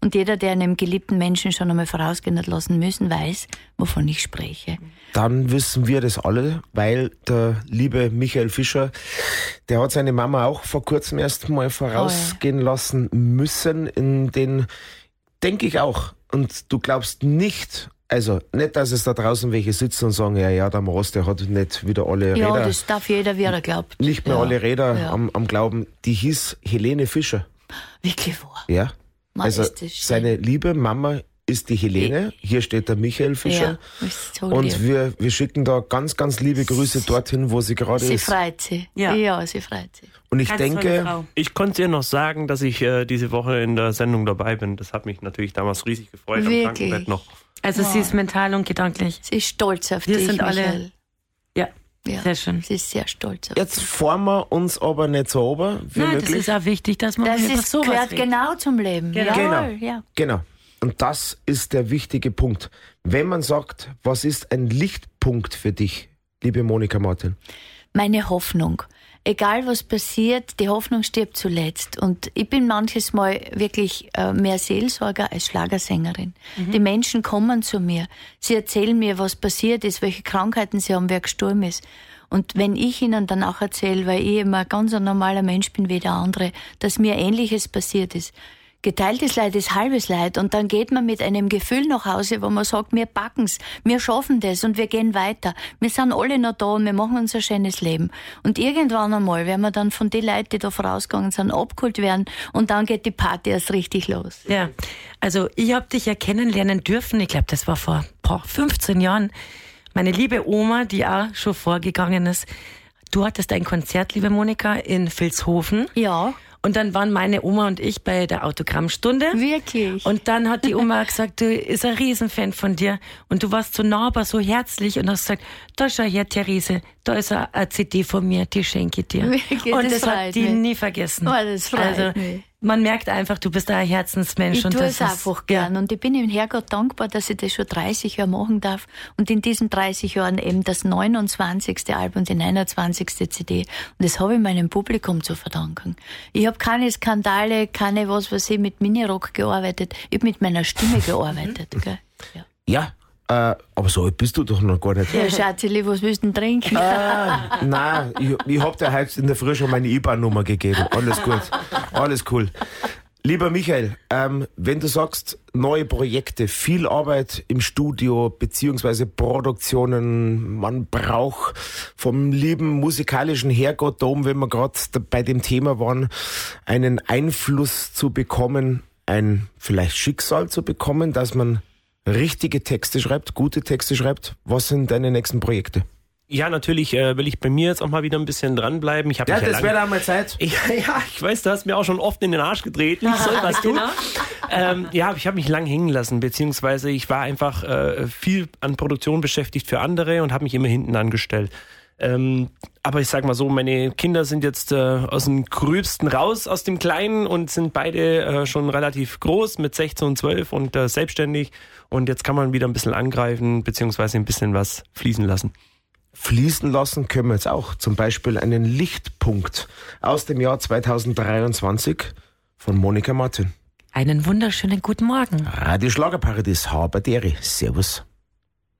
Und jeder, der einem geliebten Menschen schon einmal vorausgehen hat lassen müssen, weiß, wovon ich spreche. Dann wissen wir das alle, weil der liebe Michael Fischer, der hat seine Mama auch vor kurzem erst mal vorausgehen lassen müssen. In den, denke ich auch. Und du glaubst nicht, also nicht, dass es da draußen welche sitzen und sagen, ja, der Moos, der hat nicht wieder alle Räder. Ja, das darf jeder, wie er glaubt. Nicht mehr alle Räder am Glauben. Die hieß Helene Fischer. Wirklich wahr? Ja. Also seine liebe Mama ist die Helene. Hier steht der Michael Fischer. Ja, ist so und lieb. wir schicken da ganz, ganz liebe Grüße dorthin, wo sie gerade ist. Sie freut sich. Ja, sie freut sich. Und ich denke... Ich konnte ihr noch sagen, dass ich diese Woche in der Sendung dabei bin. Das hat mich natürlich damals riesig gefreut. Wirklich? Am Krankenbett noch. Also sie ist mental und gedanklich. Sie ist stolz auf Wir dich, sind alle... Michael. Ja, sehr schön. Sie ist sehr stolz auf Jetzt fahren wir uns aber nicht so ober wie Nein, möglich. das ist auch wichtig, dass man über sowas gehört redet. genau zum Leben. Genau. Jawohl, ja. Genau. Und das ist der wichtige Punkt. Wenn man sagt, was ist ein Lichtpunkt für dich, liebe Monika Martin? Meine Hoffnung. Egal was passiert, die Hoffnung stirbt zuletzt. Und ich bin manches Mal wirklich mehr Seelsorger als Schlagersängerin. Die Menschen kommen zu mir. Sie erzählen mir, was passiert ist, welche Krankheiten sie haben, wer gestorben ist. Und wenn ich ihnen dann auch erzähle, weil ich immer ganz ein normaler Mensch bin wie der andere, dass mir Ähnliches passiert ist, geteiltes Leid ist halbes Leid. Und dann geht man mit einem Gefühl nach Hause, wo man sagt, wir packen's, wir schaffen das und wir gehen weiter. Wir sind alle noch da und wir machen unser schönes Leben. Und irgendwann einmal werden wir dann von den Leuten, die da vorausgegangen sind, abgeholt werden und dann geht die Party erst richtig los. Ja, also ich habe dich ja kennenlernen dürfen, ich glaube, das war vor 15 Jahren. Meine liebe Oma, die auch schon vorgegangen ist, du hattest ein Konzert, liebe Monika, in Vilshofen. Ja. Und dann waren meine Oma und ich bei der Autogrammstunde. Wirklich? Und dann hat die Oma gesagt, du ist ein Riesenfan von dir. Und du warst so nahbar, so herzlich und hast gesagt, da schau her, Therese, da ist eine CD von mir, die schenke ich dir. Wirklich, und das das hat die mich. nie vergessen. Oh, das freut mich. Man merkt einfach, du bist ein Herzensmensch. Ich und tue das es einfach gern und ich bin dem Herrgott dankbar, dass ich das schon 30 Jahre machen darf und in diesen 30 Jahren eben das 29. Album, die 29. CD und das habe ich meinem Publikum zu verdanken. Ich habe keine Skandale, keine was ich mit Minirock gearbeitet, ich habe mit meiner Stimme gearbeitet. Gell? Ja, aber so alt bist du doch noch gar nicht. Ja, Schatzeli, was willst du denn trinken? Nein, ich hab dir heute in der Früh schon meine IBAN-Nummer gegeben. Alles gut, alles cool. Lieber Michael, wenn du sagst, neue Projekte, viel Arbeit im Studio, beziehungsweise Produktionen, man braucht vom lieben musikalischen Herrgott da oben, wenn wir gerade bei dem Thema waren, einen Einfluss zu bekommen, ein vielleicht Schicksal zu bekommen, dass man richtige Texte schreibt, gute Texte schreibt. Was sind deine nächsten Projekte? Ja, natürlich will ich bei mir jetzt auch mal wieder ein bisschen dranbleiben. Ich hab Ja, mich das wäre da mal Zeit. Ja, ich weiß, du hast mir auch schon oft in den Arsch getreten. Ich soll was tun. Ja, ich habe mich lang hängen lassen, beziehungsweise ich war einfach viel an Produktion beschäftigt für andere und habe mich immer hinten angestellt. Aber ich sag mal so, meine Kinder sind jetzt aus dem Gröbsten raus, aus dem Kleinen und sind beide schon relativ groß mit 16 und 12 und selbstständig. Und jetzt kann man wieder ein bisschen angreifen, beziehungsweise ein bisschen was fließen lassen. Fließen lassen können wir jetzt auch. Zum Beispiel einen Lichtpunkt aus dem Jahr 2023 von Monika Martin. Einen wunderschönen guten Morgen. Radio Schlagerparadies, Haber Deri. Servus.